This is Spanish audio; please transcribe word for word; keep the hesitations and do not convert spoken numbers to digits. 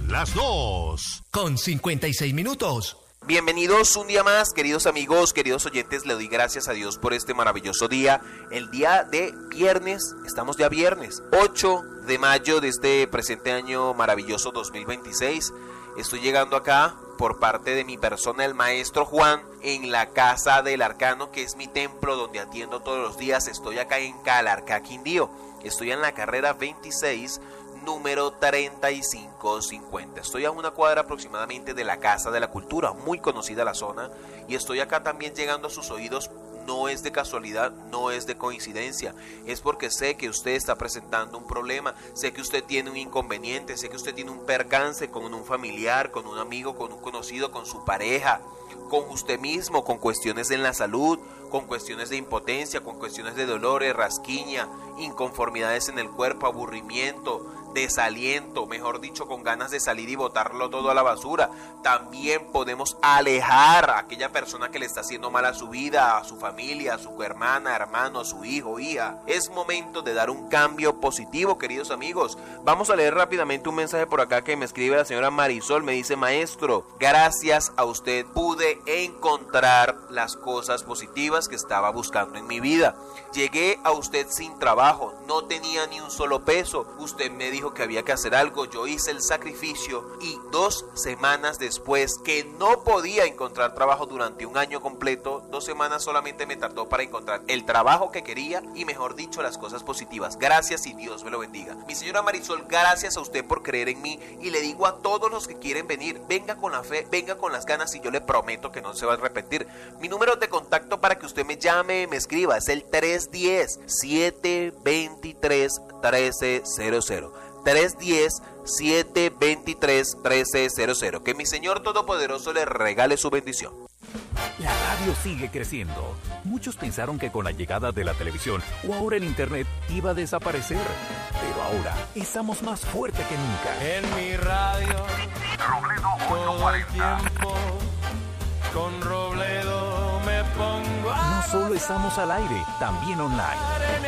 las dos. Con cincuenta y seis minutos. Bienvenidos un día más, queridos amigos, queridos oyentes. Le doy gracias a Dios por este maravilloso día. El día de viernes, estamos ya viernes, ocho de mayo de este presente año maravilloso dos mil veintiséis. Estoy llegando acá por parte de mi persona, el maestro Juan, en la Casa del Arcano, que es mi templo donde atiendo todos los días. Estoy acá en Calarcá, Quindío. Estoy en la carrera veintiséis, número treinta y cinco cincuenta. Estoy a una cuadra aproximadamente de la Casa de la Cultura, muy conocida la zona, y estoy acá también llegando a sus oídos. No es de casualidad, no es de coincidencia, es porque sé que usted está presentando un problema, sé que usted tiene un inconveniente, sé que usted tiene un percance con un familiar, con un amigo, con un conocido, con su pareja, con usted mismo, con cuestiones en la salud, con cuestiones de impotencia, con cuestiones de dolores, rasquiña, inconformidades en el cuerpo, aburrimiento, desaliento, mejor dicho, con ganas de salir y botarlo todo a la basura. También podemos alejar a aquella persona que le está haciendo mal a su vida, a su familia, a su hermana, hermano, a su hijo, hija. Es momento de dar un cambio positivo, queridos amigos. Vamos a leer rápidamente un mensaje por acá que me escribe la señora Marisol. Me dice: maestro, gracias a usted pude encontrar las cosas positivas que estaba buscando en mi vida. Llegué a usted sin trabajo, no tenía ni un solo peso. Usted me dijo que había que hacer algo, yo hice el sacrificio y dos semanas después, que no podía encontrar trabajo durante un año completo, dos semanas solamente me tardó para encontrar el trabajo que quería y, mejor dicho, las cosas positivas. Gracias y Dios me lo bendiga. Mi señora Marisol, gracias a usted por creer en mí, y le digo a todos los que quieren venir, venga con la fe, venga con las ganas, y yo le prometo que no se va a repetir. Mi número de contacto para que usted me llame, me escriba, es el tres uno cero, siete dos tres, uno tres cero cero. tres uno cero, siete dos tres, uno tres cero cero. Que mi Señor Todopoderoso le regale su bendición. La radio sigue creciendo. Muchos pensaron que con la llegada de la televisión o ahora el internet iba a desaparecer. Pero ahora estamos más fuerte que nunca. En mi radio, Robledo, todo el tiempo, con Robledo me pongo a... No solo estamos al aire, también online.